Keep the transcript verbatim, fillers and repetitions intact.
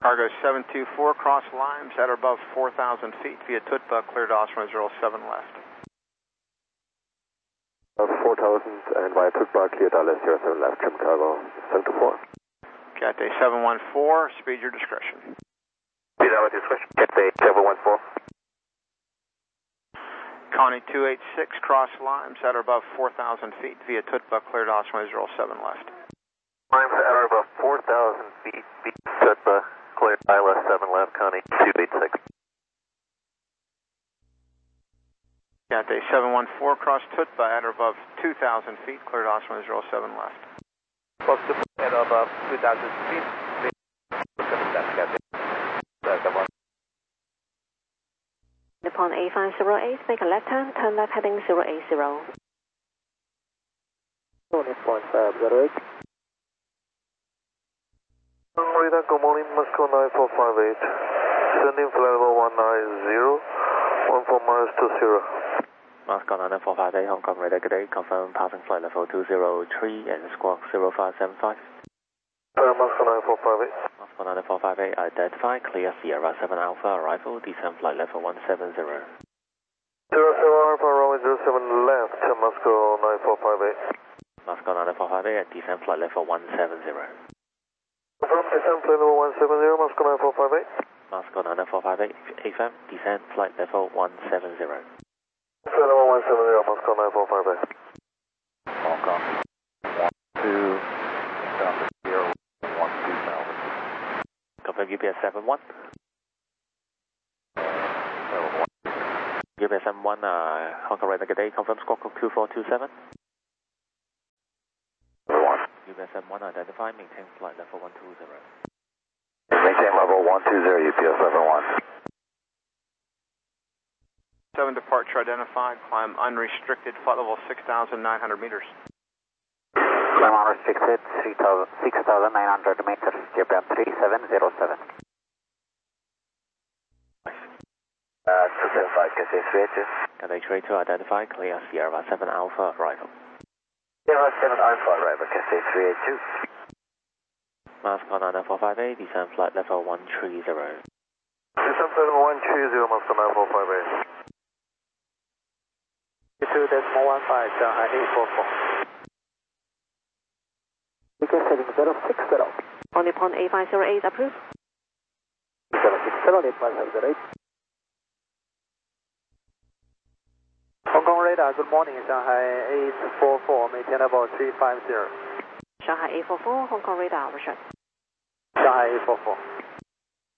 Cargo seven two four, cross Limes at or above four thousand feet via Tutba, cleared Osprey zero seven left. four thousand and via Tutba, cleared Dallas zero seven left, trim cargo seven two four. Cathay seven one four, speed your discretion. Speed out with discretion. Cathay seven one four. Connie two eight six, cross Limes at or above four thousand feet via Tutba, cleared Osprey zero seven left. Limes at or above four thousand feet, beat Tutba, cleared I L S seven left, Connie two eight six. Cathay seven one four, cross Tutba at or above two thousand feet, cleared Osprey zero seven left. Cross Tutba at or above two thousand feet, Nippon A five zero eight, make a left turn, turn left heading zero eight zero. Nippon five zero eight. Radar, good morning, Moscow nine four five eight. Sending flight level one nine zero, one four miles to zero. Moscow nine four five eight, Hong Kong radar, good day, confirm passing flight level two zero three and squawk zero five seven five. Uh, Moscow nine four five eight. Moscow nine four five eight, identify, clear Sierra seven Alpha, arrival, descend flight level one seven zero. zero seven Alpha, runway zero seven left, Moscow nine four five eight. Moscow nine four five eight, and descend flight level one seven zero. Confirm, descend flight level one seven zero, Moscow nine four five eight. Moscow nine four five eight, A F M, descend flight level one seven zero. Flight level one seven zero, Moscow nine four five eight. Hong Kong, one two, zero, one two thousand. Confirm U P S seven one. U P S seven one, uh, Hong Kong radar, good day, confirm squawk two four two seven. U P S seven one, identify, maintain flight level one two zero. Maintain level one two zero, U P S seven one. seven departure identified, climb unrestricted, flight level six thousand nine hundred meters. Climb unrestricted, six thousand nine hundred meters, Japan three seven zero seven. Uh, two seven five, Cathay three eight two. Cathay three eight two, identify, clear Sierra seven Alpha, arrival. Sierra seven Alpha, arrival, Cathay three eight two. Moscow nine four five eight, descend flight level one three zero. Descend flight level one three zero, Moscow nine four five eight. two decimal one five, Shanghai eight four four. U K setting zero six zero. On Nippon A five zero eight, approved. zero six zero, Nippon five zero eight. Hong Kong radar, good morning, Shanghai eight four four, maintain level three five zero. Shanghai eight four four, Hong Kong radar, Richard. Shanghai eight four four.